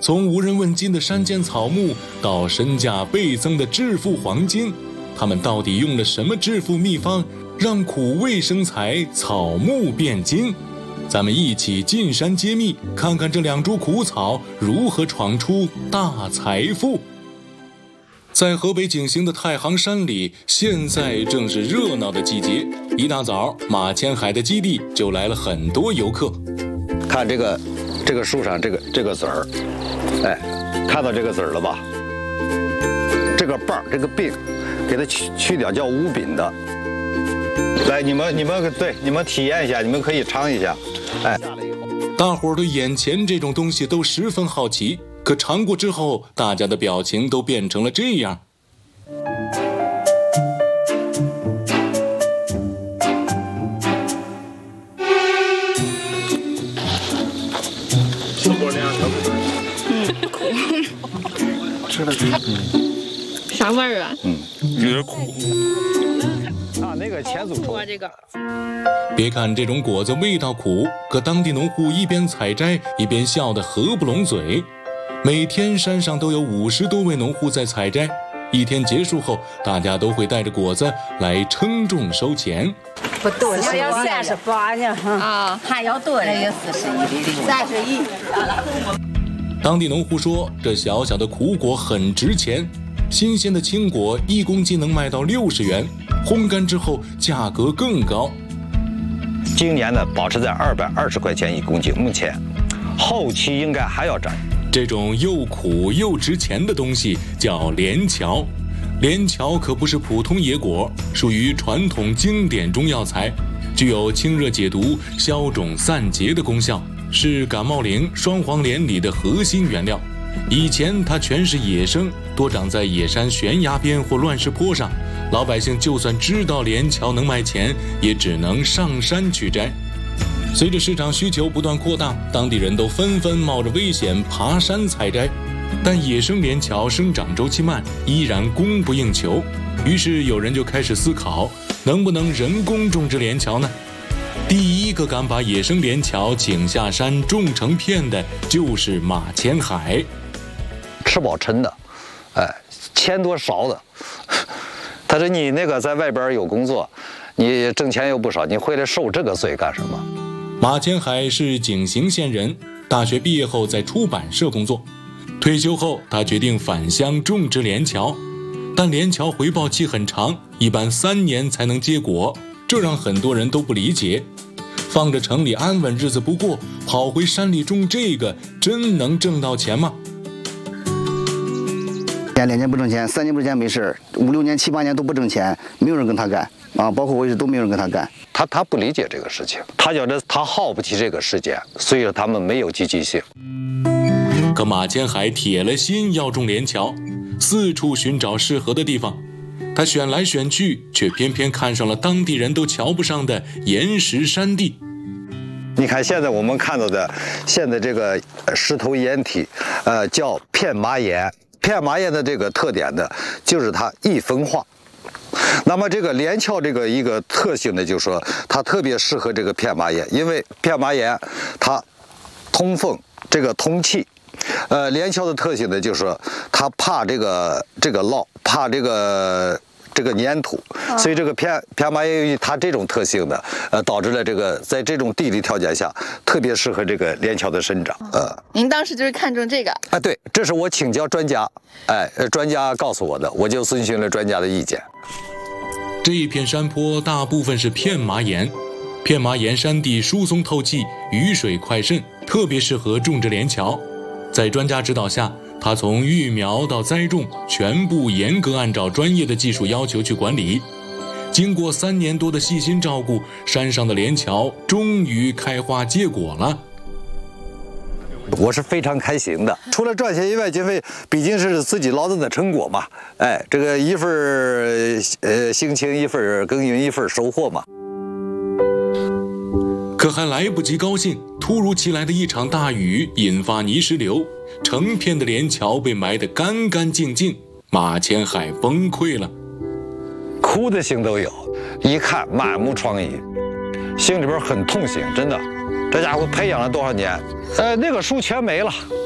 从无人问津的山间草木到身价倍增的致富黄金，他们到底用了什么致富秘方，让苦味生财，草木变金？咱们一起进山揭秘，看看这两株苦草如何闯出大财富。在河北景行的太行山里，现在正是热闹的季节。一大早，马千海的基地就来了很多游客。 看这个树上这个籽儿，哎，看到这个籽儿了吧？这个瓣儿这个柄，给它去掉，叫无柄的。来，你们体验一下，你们可以尝一下。哎， 大伙儿对眼前这种东西都十分好奇，可尝过之后，大家的表情都变成了这样。 吃了啥味儿啊？ 有点苦。 啊，那个前祖这个。 别看这种果子味道苦，可当地农户一边采摘一边笑得合不拢嘴。每天山上都有50多位农户在采摘，一天结束后，大家都会带着果子来称重收钱。 不多，要38呢啊，还要多了有41，31。 当地农户说，这小小的苦果很值钱，新鲜的青果1公斤能卖到60元，烘干之后价格更高。 今年呢，保持在220块钱1公斤，目前，后期应该还要涨。 这种又苦又值钱的东西叫连翘，连翘可不是普通野果，属于传统经典中药材，具有清热解毒、消肿散结的功效，是感冒灵、双黄连里的核心原料。以前它全是野生，多长在野山悬崖边或乱石坡上，老百姓就算知道连翘能卖钱，也只能上山去摘。随着市场需求不断扩大，当地人都纷纷冒着危险爬山采摘，但野生连翘生长周期慢，依然供不应求。于是有人就开始思考，能不能人工种植连翘呢？第一个敢把野生连翘请下山种成片的就是马千海。 吃饱撑的，哎，钱多少的。他说你那个在外边有工作，你挣钱又不少，你回来受这个罪干什么？ 马千海是景行县人，大学毕业后在出版社工作，退休后他决定返乡种植连翘，但连翘回报期很长，一般3年才能结果，这让很多人都不理解。放着城里安稳日子不过，跑回山里种这个，真能挣到钱吗 ？2年不挣钱，3年不挣钱没事，5、6年、7、8年都不挣钱，没有人跟他干啊，包括我也都没有人跟他干。 他不理解这个事情，他觉得他耗不起这个时间，所以说他们没有积极性。 可马千海铁了心要种连翘，四处寻找适合的地方，他选来选去，却偏偏看上了当地人都瞧不上的岩石山地。 你看现在我们看到的现在这个石头岩体，叫片麻岩。片麻岩的这个特点呢，就是它易风化。那么这个连翘这个一个特性呢，就是说它特别适合这个片麻岩，因为片麻岩它通风，这个通气。连翘的特性呢，就是说它怕这个涝，怕这个粘土，所以这个片麻岩由于它这种特性呢，导致了这个在这种地理条件下，特别适合这个连翘的生长。 您当时就是看中这个？ 对，这是我请教专家，专家告诉我的，我就遵循了专家的意见。 这一片山坡大部分是片麻岩，片麻岩山地疏松透气，雨水快渗，特别适合种植连翘。在专家指导下，他从育苗到栽种，全部严格按照专业的技术要求去管理。经过3年多的细心照顾，山上的连翘终于开花结果了。 我是非常开心的，除了赚钱以外，因为毕竟是自己劳动的成果嘛，这个一份心情，一份耕耘，一份收获嘛。 可还来不及高兴，突如其来的一场大雨引发泥石流，成片的连翘被埋得干干净净，马千海崩溃了， 哭的心都有，一看满目疮痍，心里边很痛心，真的。这家伙培养了多少年，那个树全没了，